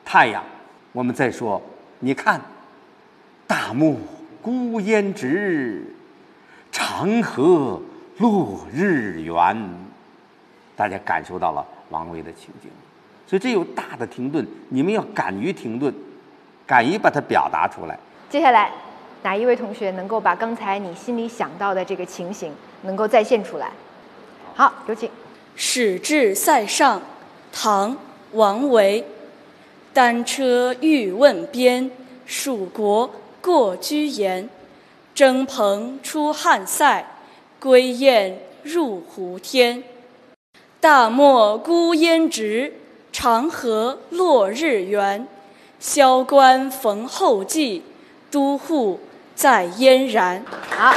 太阳。我们再说，你看，大漠孤烟直，长河落日圆。大家感受到了王维的情景，所以这有大的停顿，你们要敢于停顿，敢于把它表达出来。 接下来，哪一位同学能够把刚才你心里想到的这个情形能够再现出来？好，有请。 始至塞上，唐·王维。单车欲问边，属国过居延。征蓬出汉塞，归雁入胡天。大漠孤烟直，长河落日圆。萧关逢候骑，都护在燕然。 好。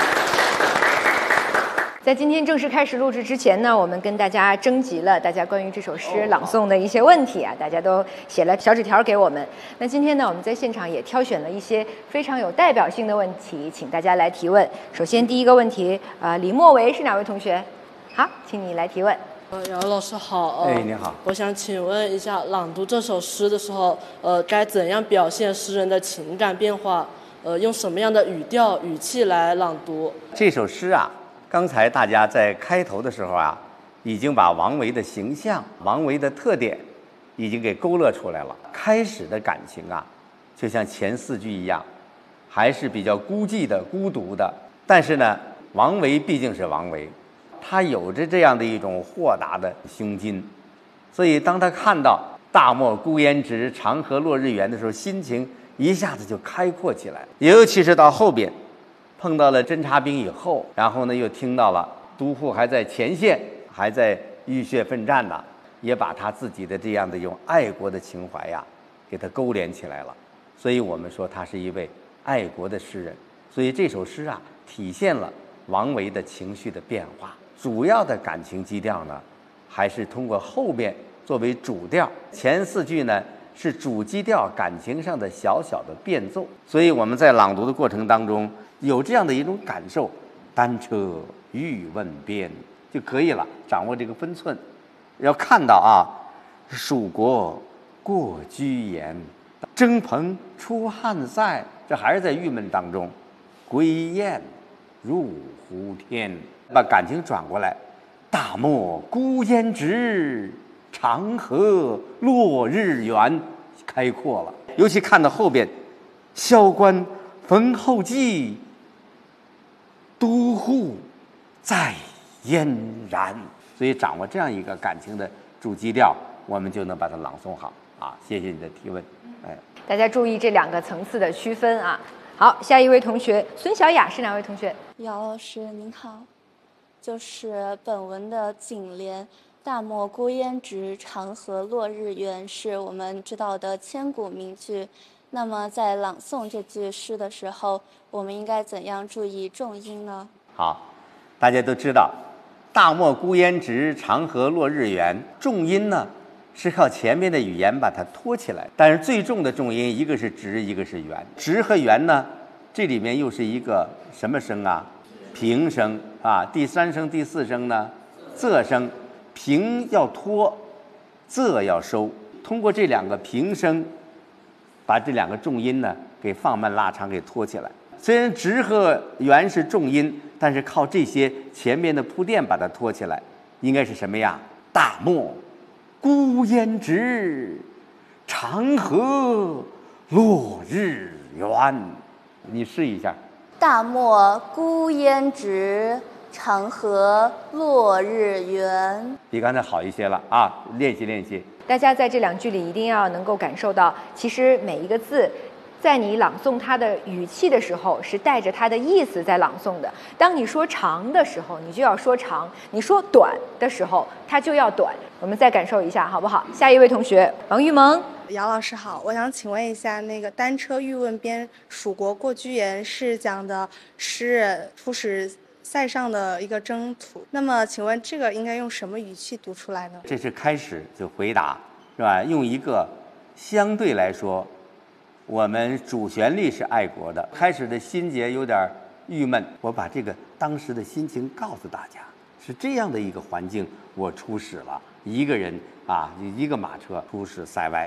在今天正式开始录制之前呢，我们跟大家征集了大家关于这首诗朗诵的一些问题啊，大家都写了小纸条给我们。那今天呢，我们在现场也挑选了一些非常有代表性的问题，请大家来提问。首先第一个问题，李莫为是哪位同学？好，请你来提问。 姚老师好。 你好。 我想请问一下，朗读这首诗的时候，该怎样表现诗人的情感变化？用什么样的语调、语气来朗读？ 这首诗啊，刚才大家在开头的时候啊，已经把王维的形象、王维的特点已经给勾勒出来了。开始的感情啊，就像前4句一样，还是比较孤寂的、孤独的。但是呢，王维毕竟是王维，他有着这样的一种豁达的胸襟，所以当他看到大漠孤烟直，长河落日圆的时候，心情一下子就开阔起来了。尤其是到后边碰到了侦察兵以后，然后呢又听到了都护还在前线，还在浴血奋战呢，也把他自己的这样的一种爱国的情怀呀，给他勾连起来了。所以我们说他是一位爱国的诗人。所以这首诗啊，体现了王维的情绪的变化。主要的感情基调呢，还是通过后面作为主调，前4句呢是主基调感情上的小小的变奏。所以我们在朗读的过程当中有这样的一种感受，单车欲问边就可以了，掌握这个分寸。要看到啊，蜀国过居延，征蓬出汉塞，这还是在郁闷当中。归雁入胡天，把感情转过来，大漠孤烟直，长河落日圆，开阔了。尤其看到后边，萧关逢候骑，都护在燕然。所以掌握这样一个感情的主基调，我们就能把它朗诵好啊！谢谢你的提问。 大家注意这2个层次的区分啊。好，下一位同学孙小雅是哪位同学？ 姚老师您好，就是本文的颈联“大漠孤烟直，长河落日圆”是我们知道的千古名句。那么在朗诵这句诗的时候，我们应该怎样注意重音呢？ 好，大家都知道“大漠孤烟直，长河落日圆”，重音呢是靠前面的语言把它托起来，但是最重的重音一个是直，一个是圆。直和圆呢，这里面又是一个什么声啊？平声啊。第3声、第4声呢，仄声。平要托，仄要收。通过这2个平声，把这2个重音呢给放慢拉长，给托起来。虽然直和圆是重音，但是靠这些前面的铺垫把它托起来，应该是什么呀？大漠孤烟直，长河落日圆。你试一下。 大漠孤烟直，长河落日圆。 比刚才好一些了啊！练习练习。 大家在这2句里一定要能够感受到，其实每一个字在你朗诵它的语气的时候，是带着它的意思在朗诵的。当你说长的时候，你就要说长；你说短的时候，它就要短。我们再感受一下，好不好？下一位同学王玉萌。 姚老师好，我想请问一下，那个“单车欲问边，蜀国过居延”是讲的诗人出使塞上的一个征途。那么，请问这个应该用什么语气读出来呢？ 这是开始就回答，是吧？用一个相对来说，我们主旋律是爱国的，开始的心结有点郁闷，我把这个当时的心情告诉大家，是这样的一个环境，我出使了，一个人啊，一个马车出使塞外。